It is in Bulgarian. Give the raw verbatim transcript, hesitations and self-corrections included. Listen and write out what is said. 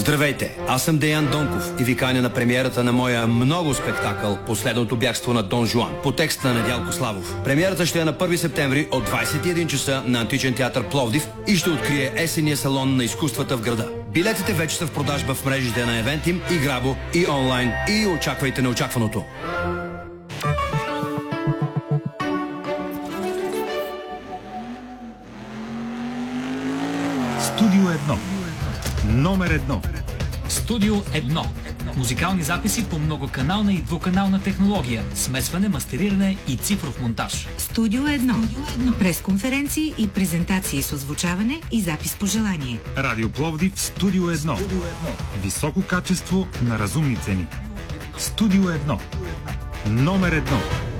Здравейте, аз съм Деян Донков и ви каня на премиерата на моя много спектакъл "Последното бягство на Дон Жуан" по текста на Недялко Славов. Премиерата ще е на първи септември от двадесет и един часа на Античен театър Пловдив и ще открие есенния салон на изкуствата в града. Билетите вече са в продажба в мрежите на Евентим и Грабо и онлайн, и очаквайте неочакваното. Студио едно. Номер едно. Студио едно. Музикални записи по многоканална и двуканална технология, смесване, мастериране и цифров монтаж. Студио едно. Пресконференции и презентации с озвучаване и запис по желание. Радио Пловдив, Студио едно. Високо качество на разумни цени. Студио едно. Номер едно.